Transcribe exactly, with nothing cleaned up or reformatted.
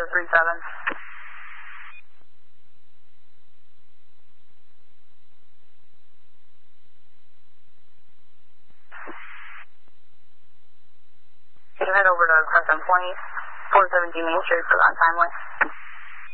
three seven. You can head over to Crescent Point, four seventeen Main Street for the untimely.